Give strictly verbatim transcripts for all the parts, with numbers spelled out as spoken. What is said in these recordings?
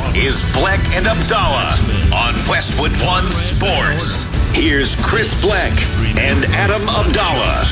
is Bleck and Abdallah on Westwood One Sports. Here's Chris Bleck and Adam Abdallah.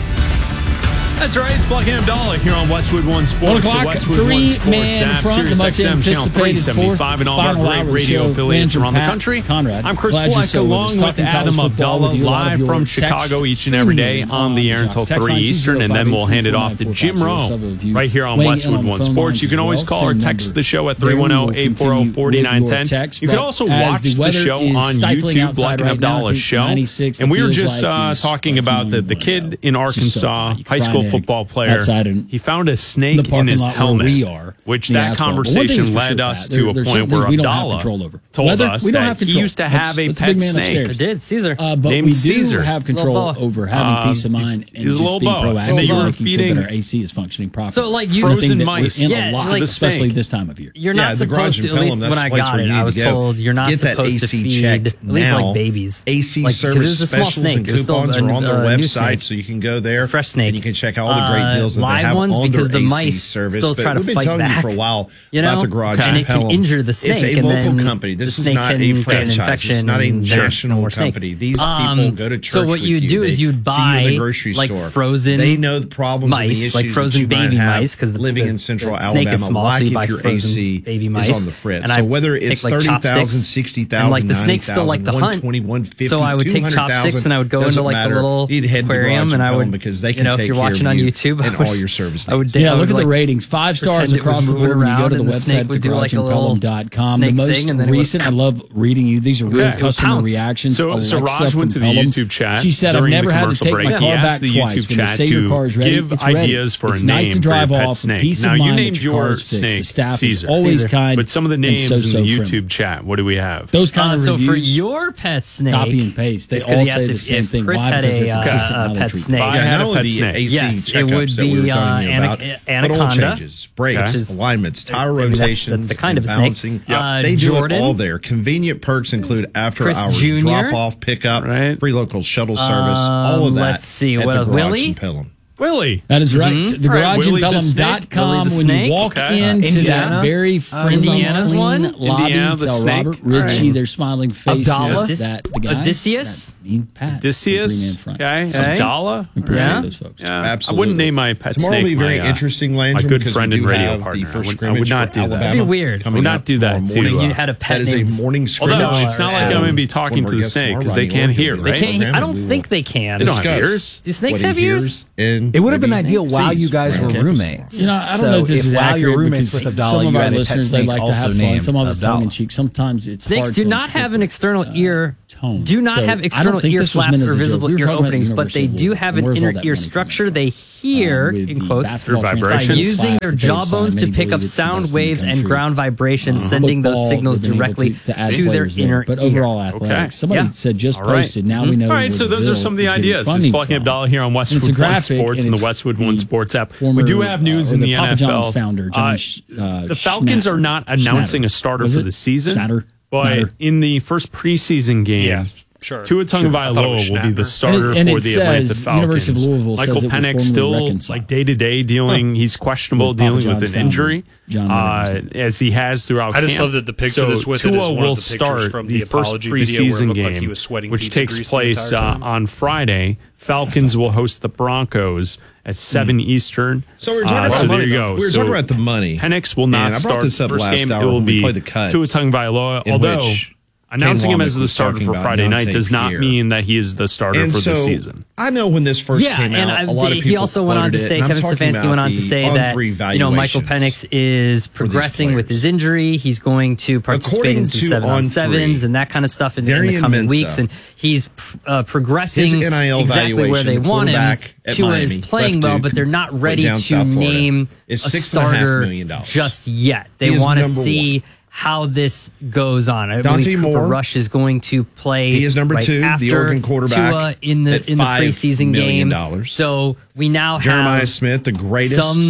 That's right, it's Bleck and Abdallah here on Westwood One Sports. One o'clock, Westwood One Sports app, front, Sirius X M channel three seventy-five, and all of our great radio affiliates around the country. Conrad, I'm Chris Bleck, along with Adam Abdallah, live from Chicago each and every day on the air until three Eastern, and then we'll hand it off to Jim Rowe right here on Westwood One Sports. You can always call or text the show at three one zero, eight four zero, four nine one zero. You can also watch the show on YouTube, Bleck and Abdallah's show. And we were just uh, talking about the, the kid in Arkansas, high school football player. He found a snake in his helmet, we are, which that conversation led sure, us to there, a point where Abdallah told Weather, us we don't that have he used to have that's, a pet snake. I did, Caesar. Uh, but named we do Caesar. have control over having uh, peace of mind and just being bow. proactive And they were making feeding sure that our A C is functioning properly. So, like, you frozen mice, in yeah, a lot, like, especially this time of year. You're not supposed to, at least when I got it, I was told you're not supposed to feed, at least like babies. A C service specials and coupons are on their website, so you can go there. Fresh snake. And you can check out all the great deals that they have ones on because their the A C mice service. still try to we've been fight telling back, you for a while you know? about the garage and in it can Pelham. injure the snake. It's a and local then company. This the is snake not can a get an franchise. infection. It's not a and national snake. company. These um, people go to church. So what with you'd you. do they is you'd buy see you in the grocery like store. frozen They know the problems mice, and the issues like frozen that you baby might have mice, because living the, in Central the Alabama, snake is small, like so you if buy your frozen A C baby mice. is on the fritz. And so whether take, it's like, thirty thousand, sixty thousand, and like the snake still liked to hunt. So I would take chopsticks and I would go into like the little aquarium and I would, because they can you know, if take you're care watching of on you YouTube, and all your service I would, yeah, I would look at like the ratings. Five stars across the board when you go to the website, the garage in pelham dot com. The most recent, I love reading you. These are real customer reactions. So, so Raj went to the YouTube chat. She said, I've never had to take my car back twice. When they say your car is ready, give it's ready. ideas for It's a name nice to drive for your pet off. snake. Peace Now of you mind named that your your car is fixed. snake The staff Caesar. is always kind. But some of the names so, so in the friendly. YouTube chat, what do we have? Those kind uh, of so reviews. for your pet snake, copy and paste. They it's all he say asked the if, same if thing. Chris Why? had Because a, they're uh, consistent a how they pet treat snake. I had not a only pet the snake. A C Yes, it checkups would that we were be, telling you uh, about, Anac- but oil Anaconda. changes, brakes, Okay. alignments, tire I mean, that's- rotations, that's the kind and of snake. balancing. Uh, they do Jordan. it all there. Convenient perks include after-hours Chris Junior drop-off, pickup, Right. free local shuttle service, all of that. let's see, at what the else? garage Willie? in Pelham. Willie. That is right. Mm-hmm. The All right, garage in Willie the pelham snake. dot com. Willie the When snake. you walk Okay. into Indiana. that very friendly, Indiana's clean one. lobby, Indiana the tell snake. Robert All Ritchie, right. their smiling faces, Abdallah? that the guy, Odysseus? that mean Pat, Odysseus. the three-man Okay. front. Okay. Abdallah. I appreciate Yeah. those folks. Yeah. Absolutely. I wouldn't name my pet Tomorrow snake will be very my, uh, interesting, my Landrum, good because friend we and do radio have partner. the I first would, I scrimmage would not for do that. Alabama That'd be weird. coming I would not up do that tomorrow to, morning. You had a pet That is a named- morning scrimmage. Although it's not like I'm going to be talking to the snake because they can't hear, They right? can't. I don't think they can. They don't have Discuss ears. Do snakes what he have ears? hears and It would have been maybe ideal while sees you guys around were campus. roommates. You know, I don't So know if this if is while accurate you're roommates because with Abdallah, some of you our had a pet listeners, they snake like to also have fun. named Some of it's tongue in Abdallah. cheek. Sometimes it's Snakes hard do to not have an interpret, external uh, ear. tone. Do not So, have I don't external think ear this was flaps meant or as a joke. visible We were ear talking about openings, but they University of do have Louisville. an Where's all inner that ear money structure. from? They hear, Uh, with in the quotes, basketball Through transfer vibrations? by using class their that they've jawbones signed, to many pick up believe it's the sound best in the waves and country. ground vibrations, sending those Football, signals we've been able directly to, to, add to their players there. inner But ear. overall athletics, Okay. somebody Yeah. said just All right. posted. Now we know. All right, so those are some of the ideas. It's Bleck and Abdallah here on Westwood One graphic, Sports and and the it's Westwood One the Sports app. former, We do have news uh, in the the Papa N F L. John's founder, John Uh, Sh- uh, the Falcons Schnatter. are not announcing Schnatter. a starter Was for it? the season, Schnatter? but Schnatter. in the first preseason game, Yeah, sure. Tua Tagovailoa will be the starter And it- and for it the says Atlanta Falcons. University of Louisville says Michael it was Penix formerly still reconciled. like day to day dealing. He's questionable With Papa dealing John's with an founder, injury, John uh, Williams. as he has throughout. I just camp. love that the picture so that's with Tua it is one will of the pictures start from the the first apology video where it preseason looked like game, he was sweating which pizza takes grease the place entire uh, time. on Friday. Falcons will host the Broncos at seven Eastern. So we were talking uh, about so there money, you though. go. We were so talking about the money. Penix will not And I brought start this up first last game. hour It will when we be played the cut, Tua Tagovailoa, in although which announcing him Ken as the Womack was starter talking for about Friday night Deontay does not Pierre. mean that he is the starter And for so, the season. I know when this first Yeah, came and out, I, a lot of he people also went on to quoted it, say, and I'm Kevin talking Stefanski about went on to the say on that, three you know, Michael valuations Penix is these progressing with players. his injury. He's going to participate According in some to seven on On sevens three, and that kind of stuff in, in the Darian coming Mensah, weeks. And he's uh, progressing his N I L exactly where they valuation, want him. quarterback at Tua is Miami, playing left well, Duke, but they're not went ready down to South Florida, name a is six and a half starter million dollars. just yet. They He is want to number see one. how this goes on. I Dante believe Cooper Moore, Rush is going to play. he is number right two, the after Oregon quarterback Tua in the at in the five preseason million game. dollars. So we now Jeremiah have Smith, the greatest some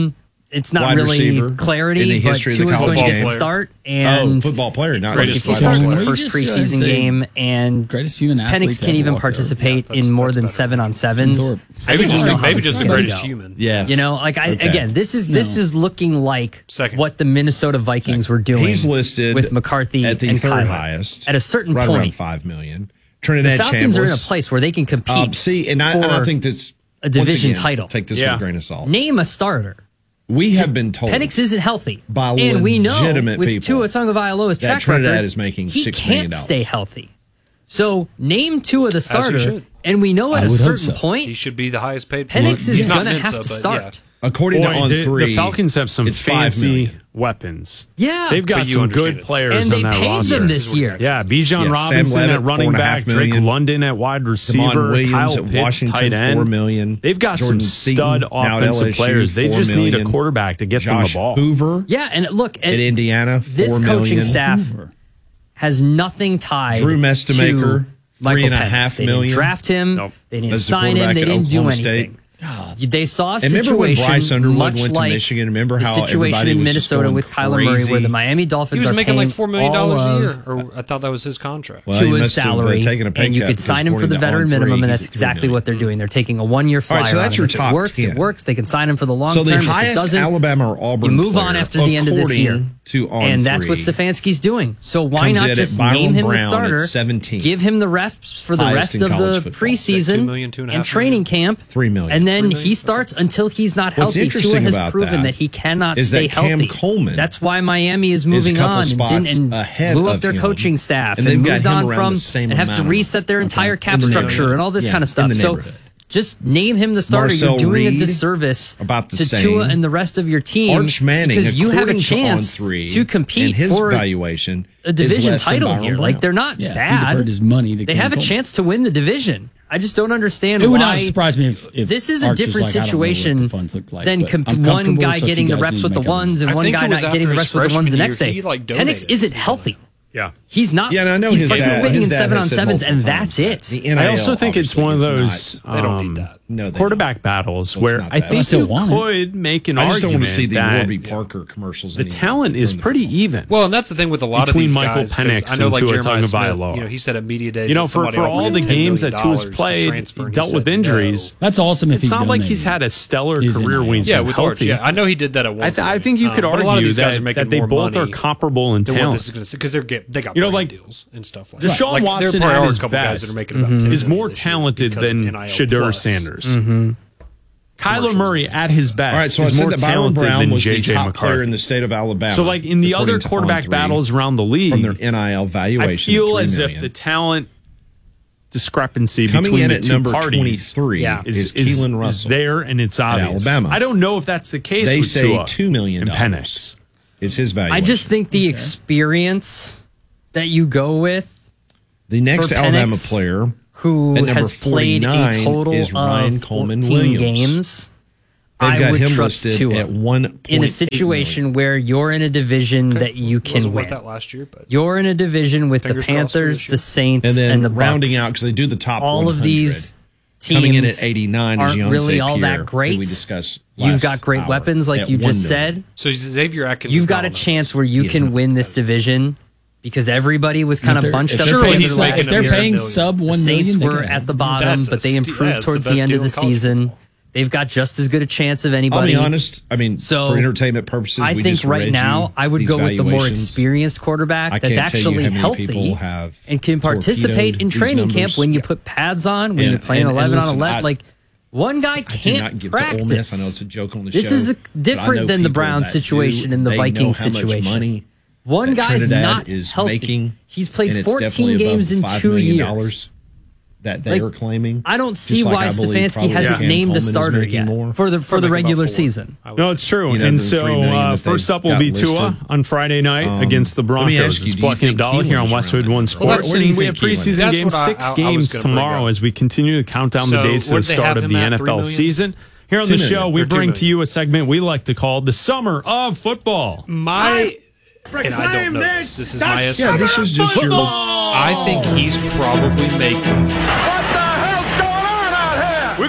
it's not really clarity, but Tua's going to get the start. And oh, football player, not if you start the first preseason game and Penix can't even participate yeah, in more than seven on sevens, maybe just, maybe just the greatest human. Yeah, you know, like I okay. again, this is this no. is looking like Second. what the Minnesota Vikings Second. were doing. He's listed with McCarthy at the and third Kyler. highest At a certain right point, around five million. Trinidad the Falcons Chambliss, are in a place where they can compete. Um, see, and I, and I think that's a division again, title. Take this yeah. with a grain of salt. Name a starter. We have been told Penix isn't healthy, by and we know legitimate with people Tua Tagovailoa's track Trinidad record, is making he six can't million dollars. stay healthy. So name Tua the starter, and we know at a certain so. point he should be the highest paid. Penix is going to have to start. Yeah. According Boy, to On the, Three, the Falcons have some fancy weapons. Yeah, they've got some good players and on they that paid roster. them this year. Yeah, Bijan yeah, Robinson Levitt, at running back, Drake London at wide receiver, Williams Kyle at Pitts Washington, tight end. Four million. They've got Jordan some stud Seaton, offensive players. They just million. need a quarterback to get Josh them the ball. Hoover, yeah, and look at, at Indiana, this four coaching million. staff Hoover. has nothing tied. Drew Mestemaker, to Michael three and a Penix. half they million. Didn't draft him. Nope. They didn't As sign him. They didn't do anything. State. God. They saw a and remember when situation Bryce Underwood much went to like Michigan? Remember the how situation in was Minnesota with Kyler Murray, where the Miami Dolphins he was are making paying like four million all dollars of a year. Or I thought that was his contract. Well, to his salary, a and you could sign him for the veteran minimum, and that's exactly what they're doing. They're taking a one-year flyer. All right, so that's on your him. If top it works, ten. It works. They can sign him for the long so term. The highest if it doesn't, Alabama or Auburn you move player, on after the end of this year. To On and that's three, what Stefanski's doing. So why not just Byron name him Brown the starter, give him the reps for the rest of the preseason million, and training camp, three million, and then he starts until he's not healthy. Tua has proven that, that he cannot stay healthy. Coleman that's why Miami is moving is on and didn't and blew up their coaching staff and, and moved on from and have to reset their entire okay. cap structure and all this yeah, kind of stuff. So just name him the starter. Marcel You're doing Reed, a disservice about the to same. Tua and the rest of your team Arch Manning, because you have a chance to, to compete his for valuation a division title here. Brown. Like they're not yeah, bad. He his money to they have a Coleman. chance to win the division. I just don't understand it why. It would not surprise me if, if this is a Arch different like, situation like, than comp- one guy so getting the reps with the ones and one guy not getting the reps with the ones the next day. Like Penix isn't healthy. Yeah, he's not. Yeah, and I know he's his participating dad, in seven on sevens, and times. that's it. I also think it's one of those not, they don't need that. No, quarterback don't. battles well, where I think I you want could make an I just argument don't want to see the that Warby Parker commercials. The talent is pretty even. Well, and that's the thing with a lot between of these Michael guys. Penix I know, and like Tua Jeremiah Smith, Tagovailoa. you know, he said at media days. You know, for, for all the games that Tua's played, dealt with injuries. That's awesome. If it's not like he's had a stellar career when he's yeah, been with healthy. Yeah, I know he did that at one. I, th- I think you could um, argue that, that they both are comparable in talent because they're they got you know like deals and stuff like Deshaun that. Watson at his best is more talented than Shedeur Sanders. Kyler Murray at his best All right, so is I more said that Byron talented Brown than was J the J top McCarthy player in the state of Alabama. So, like in the other quarterback battles around the league, from their N I L valuation, I feel as million. if the talent discrepancy Coming between in the at two number parties twenty-three yeah, is, is, is, is, is there, and it's obvious. Alabama. I don't know if that's the case. They with say Tua two million and Penix is his valuation. I just think the okay. experience that you go with the next Alabama player who has played a total is Ryan of Coleman fourteen Williams. games. They've I got would him trust Tua at one in a situation where you're in a division okay. that you can win. That last year, but you're in a division with the Panthers, the Saints, and, then and the rounding Bucs. out because they do the top. All one hundred. Of these teams coming in at eighty-nine aren't is really St. all Pierre, that great. We discussed You've got great hour, weapons, like you just said. So Xavier Atkins, you've got a chance where you can win this division. Because everybody was kind of bunched up. Sure, he's like, if they're paying sub one million, Saints were at the bottom, but they improved towards the end of the season. They've got just as good a chance of anybody. I'll be honest. I mean, so, for entertainment purposes, I we think just right now I would go with the more experienced quarterback that's actually healthy and can participate in training camp when you put pads on, when you're playing eleven on eleven. Like one guy can't practice. I know it's a joke on the show. This is different than the Browns situation and the Vikings situation. One guy's not healthy. He's played fourteen games in two years. That they are claiming. I don't see why Stefanski hasn't named a starter yet for the for the regular season. No, it's true. And so uh, first up will be Tua on Friday night against the Broncos. It's Bucky Abdallah here on Westwood One Sports, and we have preseason games, six games tomorrow as we continue to count down the days to the start of the N F L season. Here on the show, we bring to you a segment we like to call the Summer of Football. My. And I don't know this. This is my yeah, this is just your. I think he's probably making. What the hell's going on out here? We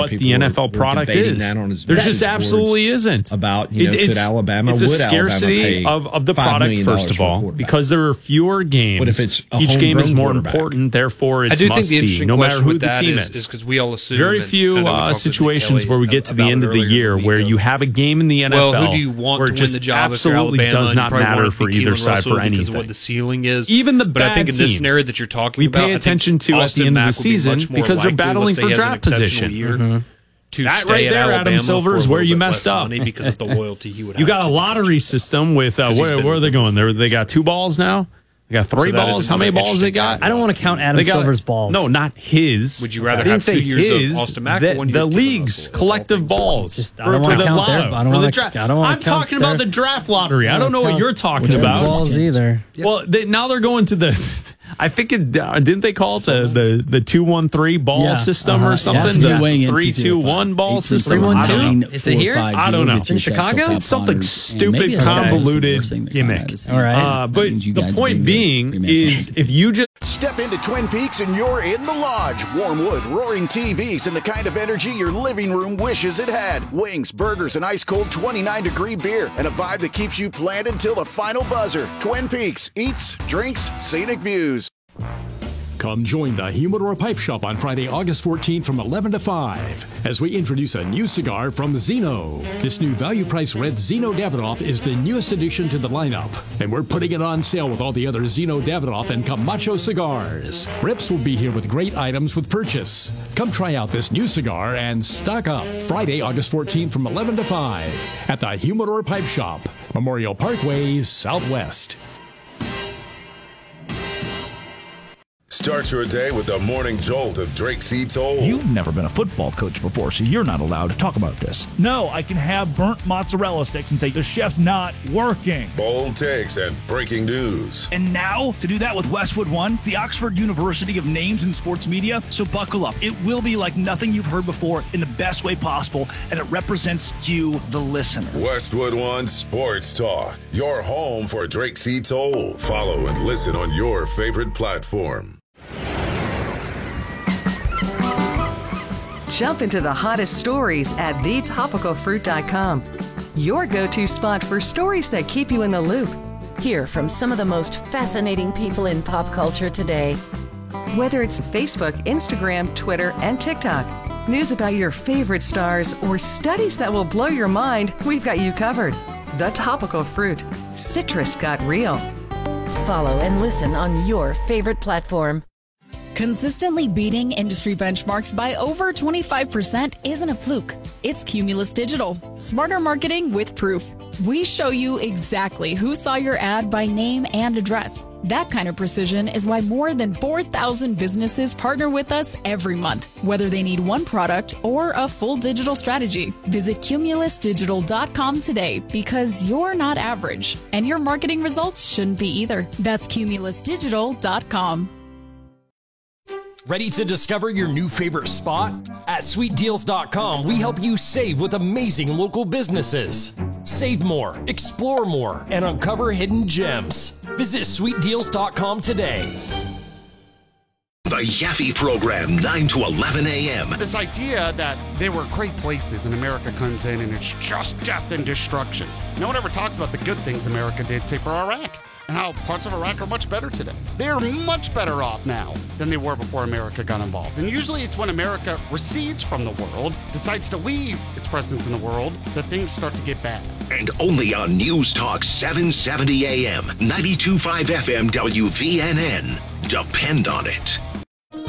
what the N F L product is. There just absolutely isn't. About, you know, it, could Alabama, it's would a scarcity Alabama of, of the product, first of all, because there are fewer games. What if it's each game is more important, therefore it's I do must think the see, interesting no matter who the that team is. is. Because we all assume very few uh, situations where we get to the end of the year where you have a game in the N F L well, who do you want where to it just win the job absolutely does not matter for either side for anything. Because of what the ceiling is. Even the but bad I think in this teams, scenario that you're talking we about, pay attention to at the end of the season because they're battling for draft position. Mm-hmm. To that stay right there, Alabama Adam Silver, is where you messed up. Because of the loyalty he would. You got a lottery system with uh, where, where are they going? They they got two balls now. They got three so balls. How many balls they got? I don't want to count Adam got, Silver's balls. No, not his. Would you rather I didn't have say two years his, of Austin Mack the, or one year the of league's collective balls? Just, I don't want to count their. I don't want to. I don't want I'm talking about the draft lottery. I don't know what you're talking about. Balls either. Well, they, now they're going to the. I think it uh, didn't they call it the the, the two one three ball yeah, system uh-huh. or something? Yeah, the three two one ball system. three one two Is it here? I don't know. It's in Chicago. It's something stupid, convoluted gimmick. All right. Uh, but the point being is, if you just step into Twin Peaks and you're in the lodge. Warm wood, roaring T Vs, and the kind of energy your living room wishes it had. Wings, burgers, and ice cold twenty-nine degree beer, and a vibe that keeps you planted till the final buzzer. Twin Peaks, eats, drinks, scenic views. Come join the Humidor Pipe Shop on Friday, August fourteenth from eleven to five as we introduce a new cigar from Zeno. This new value-priced red Zeno Davidoff is the newest addition to the lineup, and we're putting it on sale with all the other Zeno Davidoff and Camacho cigars. Rips will be here with great items with purchase. Come try out this new cigar and stock up Friday, August fourteenth from eleven to five at the Humidor Pipe Shop, Memorial Parkway, Southwest. Start your day with the morning jolt of Drake C. Toll. You've never been a football coach before, so you're not allowed to talk about this. No, I can have burnt mozzarella sticks and say the chef's not working. Bold takes and breaking news. And now, to do that with Westwood One, the Oxford University of Names in Sports Media. So buckle up. It will be like nothing you've heard before in the best way possible, and it represents you, the listener. Westwood One Sports Talk, your home for Drake C. Toll. Follow and listen on your favorite platform. Jump into the hottest stories at the topical fruit dot com. Your go-to spot for stories that keep you in the loop. Hear from some of the most fascinating people in pop culture today. Whether it's Facebook, Instagram, Twitter, and TikTok, news about your favorite stars, or studies that will blow your mind, we've got you covered. The Topical Fruit. Citrus got real. Follow and listen on your favorite platform. Consistently beating industry benchmarks by over twenty-five percent isn't a fluke. It's Cumulus Digital. Smarter marketing with proof. We show you exactly who saw your ad by name and address. That kind of precision is why more than four thousand businesses partner with us every month, whether they need one product or a full digital strategy. Visit cumulus digital dot com today because you're not average, and your marketing results shouldn't be either. That's cumulus digital dot com. Ready to discover your new favorite spot? At sweet deals dot com, we help you save with amazing local businesses. Save more, explore more, and uncover hidden gems. Visit sweet deals dot com today. The Yaffe Program, nine to eleven a.m. This idea that there were great places and America comes in and it's just death and destruction. No one ever talks about the good things America did, say, for Iraq, and how parts of Iraq are much better today. They're much better off now than they were before America got involved. And usually it's when America recedes from the world, decides to leave its presence in the world, that things start to get bad. And only on News Talk seven seventy a.m., ninety-two point five F M W V N N. Depend on it.